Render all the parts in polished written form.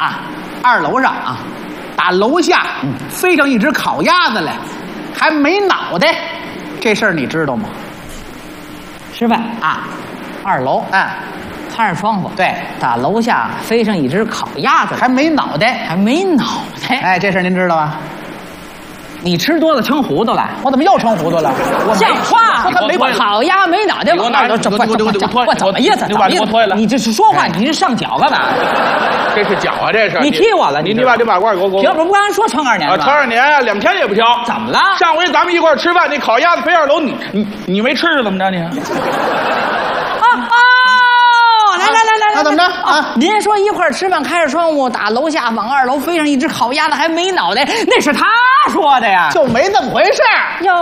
啊，2楼上啊，打楼下飞上一只烤鸭子来，还没脑袋，这事儿你知道吗？ 吃饭啊 ，2楼，看着窗户， 对， 打楼下飞上一只烤鸭子， 还没脑袋， 还没脑袋。 哎，这事儿您知道吗？ 你吃多了撑糊涂了， 我怎么又撑糊涂了？我像话吗？ 他没管烤鸭没脑袋， 我怎么意思？ 你把我脱下来。 你这是说话，你是上脚干嘛？ 这是脚啊，这是。 你踢我了， 你把这马褂给我。 这不刚说撑2年吗？ 撑2年啊，2天也不挑。 怎么了？ 上回咱们一块吃饭，那烤鸭子飞2楼，你没吃是怎么着你？ 来， 那怎么着啊？ 您说一块吃饭，开着窗户，打楼下往2楼飞上一只烤鸭子，还没脑袋，那是他说的呀， 就没那么回事儿。 有。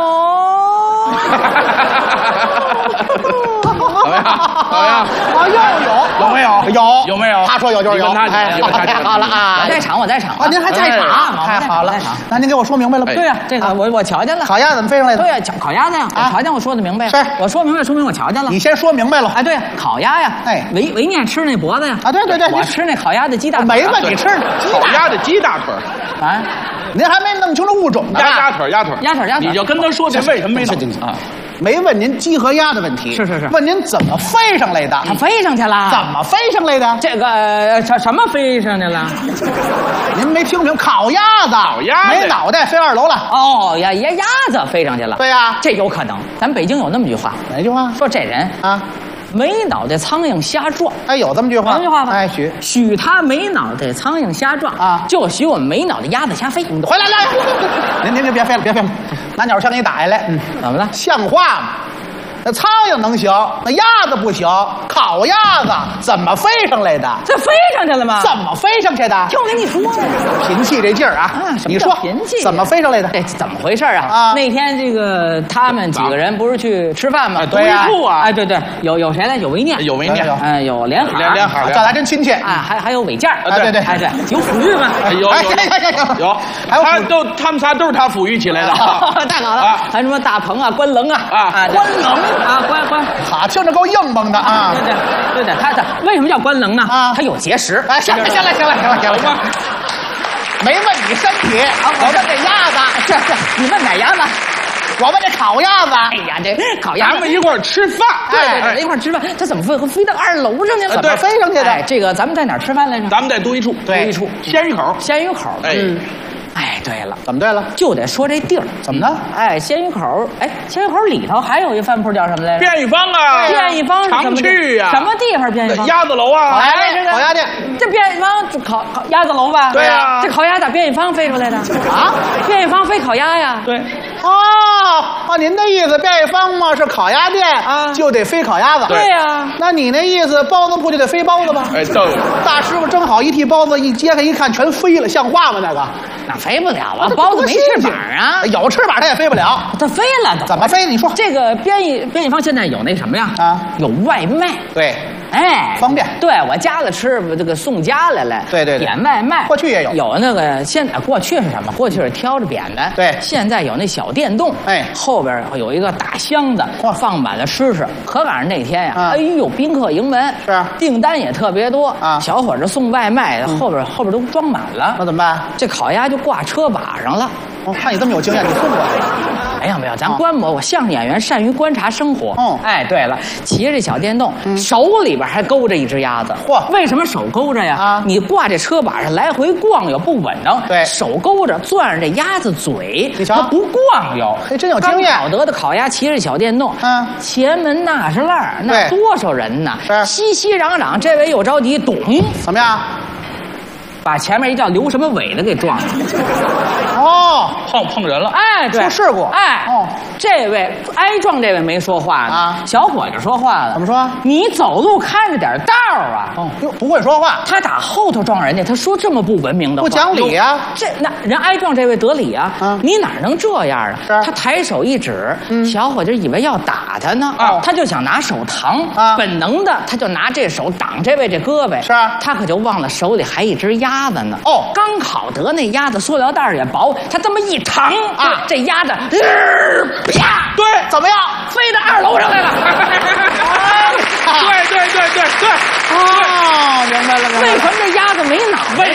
怎么样？ 啊，有没有？ 有没有？ 他说有就是有。 哎， 太好了啊！ 我在场啊，您还在场？太好了。那您给我说明白了。 对呀，这个我瞧见了。 烤鸭怎么飞上来的？ 对呀，烤鸭子呀，我瞧见我说的明白。 是， 我说明白，说明我瞧见了。 你先说明白了。 哎，对呀，烤鸭呀， 哎， 维念吃那脖子呀。 啊，对， 我吃那烤鸭的鸡大腿。 没问你吃烤鸭的鸡大腿。 啊， 您还没弄清楚物种呢。 鸭腿。你就跟他说这为什么没弄啊？ 没问您鸡和鸭的问题， 是， 问您怎么飞上来的？ 它飞上去了。 怎么飞上来的？ 这个什么飞上去了？ 您没听明？烤鸭子，没脑袋飞2楼了。 哦，鸭子飞上去了。 对呀， 这有可能。咱北京有那么句话， 哪句话？ 说这人啊， 没脑袋苍蝇瞎撞。 哎，有这么句话？ 有这句话吗？ 哎， 许他没脑袋苍蝇瞎撞啊， 就许我们没脑袋鸭子瞎飞。 回来，您别飞了，拿鸟枪给你打下来。 怎么了？ 像话吗？那苍蝇能行，那鸭子不行。烤鸭子怎么飞上来的？ 这飞上去了吗？ 怎么飞上去的？ 听我跟你说呀， 贫气这劲儿啊！你说贫气怎么飞上来的？ 这怎么回事啊？那天这个他们几个人不是去吃饭吗？ 对呀， 哎，对，有谁呢？有维念， 有连海， 这还真亲切啊！还有伟健， 对， 对，有抚育吗？ 有，还有他们仨都是他抚育起来的。 太好了！还什么大鹏啊、关棱啊， 关棱啊，关， 好，听着够硬邦的啊！ 对，他为什么叫关棱呢？啊，他有结石。 哎，行了，没问你身体，我问这鸭子。 是，你问哪鸭子？ 我问这烤鸭子。 哎呀，这烤鸭， 咱们一块吃饭。 对，一块吃饭。他怎么飞到2楼上去了？ 怎么飞上去的？ 这个咱们在哪儿吃饭来着？ 咱们在独一处，鲜鱼口。 哎，对了， 怎么对了？ 就得说这地儿怎么呢？ 哎，鲜鱼口，鲜鱼口里头还有一饭铺叫什么来着？ 便宜坊啊！ 便宜坊是常去呀。 什么地方？便宜坊？ 鸭子楼啊！ 烤鸭店。 这便宜坊烤鸭子楼吧？ 对呀。 这烤鸭咋便宜坊飞出来的？啊？便宜坊飞烤鸭呀？ 对。 哦，您的意思便宜坊嘛是烤鸭店啊，就得飞烤鸭子。 对呀。 那你那意思包子铺就得飞包子吧？ 哎，对。 大师傅蒸好一屉包子，一揭开一看全飞了，像话吗？ 那飞不了啊，包子没翅膀啊。 有翅膀它也飞不了。 它飞了， 怎么飞？你说这个便宜坊现在有那什么呀？啊，有外卖。 对。 哎， 方便。 对我家里吃这个送家来了。 对， 点外卖。 过去也有那个现在过去是什么？过去是挑着扁的。 对， 现在有那小电动。 哎， 后边有一个大箱子，放满了吃食。可赶上那天呀，哎呦，宾客盈门， 是订单也特别多啊。小伙子送外卖，后边都装满了。 那怎么办？ 这烤鸭就挂车把上了。 我看你这么有经验，你送过没有，咱观摩，我相声演员善于观察生活。哎，对了，骑着这小电动，手里边还勾着一只鸭子。嚯，为什么手勾着呀？啊，你挂这车把上来回逛悠不稳当。 对， 手勾着攥着这鸭子嘴， 你瞧， 它不逛悠。 嘿，真有经验。 烤得的烤鸭骑着小电动，前门那是烂儿，那多少人呢？熙熙攘攘，这位又着急，咚， 怎么样？ 把前面一叫刘什么伟的给撞了。 哦， 碰人了。 哎，对， 出事故。 哎，这位挨撞这位没说话呢啊，小伙子说话了。 怎么说？ 你走路看着点道啊！ 哟，不会说话。 他打后头撞人家，他说这么不文明的话， 不讲理呀。 那人挨撞这位得理啊，你哪能这样啊？他抬手一指，小伙子以为要打他呢，他就想拿手扛，本能的他就拿这手挡这位这胳膊。 是啊， 他可就忘了手里还一只鸭子呢。 哦， 刚烤得那鸭子塑料袋也薄，他这么一扛啊，这鸭子啪， 对，怎么样？ 飞到2楼上来了。 对。 哦，明白了。 为什么这鸭子没脑袋？